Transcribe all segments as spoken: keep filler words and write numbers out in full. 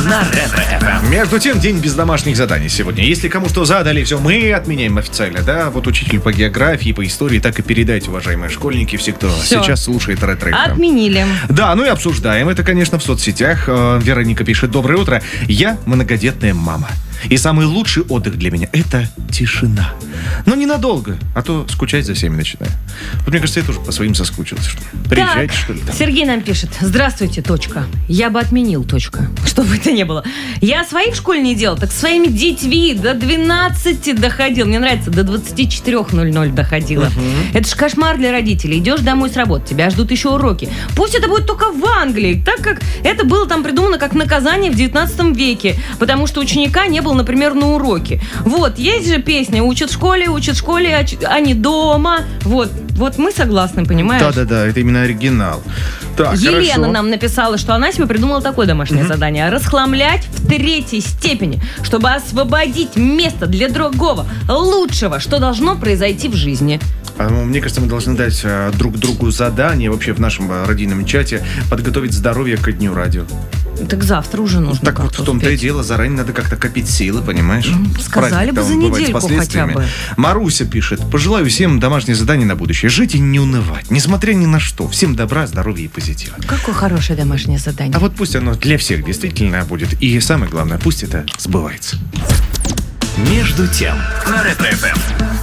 на Ретро-эф эм. Между тем, день без домашних заданий сегодня. Если кому что задали, все, мы отменяем официально, да? Вот учитель по географии, по истории, так и передайте, уважаемые школьники, все, кто Всё. сейчас слушает Ретро-эф эм. Отменили. Да, ну и обсуждаем это, конечно, в соцсетях. Э, Вероника пишет: доброе утро, я многодетная мама. И самый лучший отдых для меня – это тишина. Но ненадолго, а то скучать за всеми начинаю. Вот мне кажется, я тоже по своим соскучился. Что ли. Приезжайте, Так, что ли, там. Сергей нам пишет: здравствуйте, точка. Я бы отменил, точка. Что бы это ни было. Я своих в школе не делал, так своими детьми до двенадцати доходил. Мне нравится, до двадцати четырёх ноль-ноль доходила. Угу. Это ж кошмар для родителей. Идешь домой с работы, тебя ждут еще уроки. Пусть это будет только в Англии, так как это было там придумано как наказание в девятнадцатом веке, потому что ученика не было, например, на уроке. Вот, есть же песня: учат в школе, учат в школе, а не дома. Вот, вот мы согласны, понимаешь? Да-да-да, это именно оригинал. Так, Елена хорошо. нам написала, что она себе придумала такое домашнее mm-hmm. задание: расхламлять в третьей степени, чтобы освободить место для другого, лучшего, что должно произойти в жизни. Мне кажется, мы должны дать а, друг другу задание вообще в нашем а, родийном чате подготовить здоровье ко дню радио. Так завтра уже нужно. Так вот в том-то успеть. и дело, заранее надо как-то копить силы, понимаешь? Mm, сказали бы за недельку хотя бы. Маруся пишет: пожелаю всем домашнее задание на будущее. Жить и не унывать, несмотря ни на что. Всем добра, здоровья и позитива. Какое хорошее домашнее задание. А вот пусть оно для всех действительно будет. И самое главное, пусть это сбывается. Между тем на Ретро-эф эм.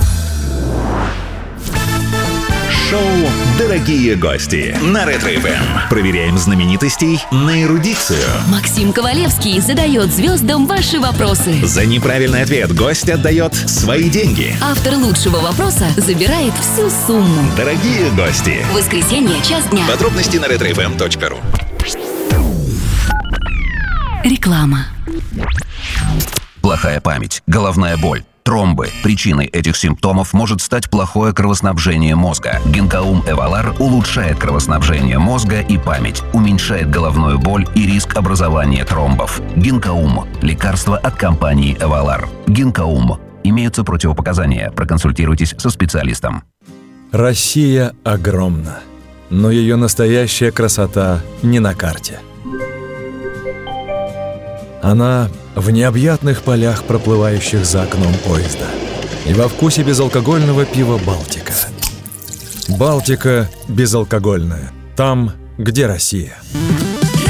Шоу «Дорогие гости» на Ретро-эф эм. Проверяем знаменитостей на эрудицию. Максим Ковалевский задает звездам ваши вопросы. За неправильный ответ гость отдает свои деньги. Автор лучшего вопроса забирает всю сумму. Дорогие гости. Воскресенье, час дня. Подробности на ретро эф эм точка ру. Реклама. Плохая память, головная боль, тромбы. Причиной этих симптомов может стать плохое кровоснабжение мозга. Гинкаум Эвалар улучшает кровоснабжение мозга и память, уменьшает головную боль и риск образования тромбов. Гинкаум – лекарство от компании Эвалар. Гинкаум. Имеются противопоказания. Проконсультируйтесь со специалистом. Россия огромна, но ее настоящая красота не на карте. Она в необъятных полях, проплывающих за окном поезда, и во вкусе безалкогольного пива «Балтика». «Балтика» безалкогольная. Там, где Россия.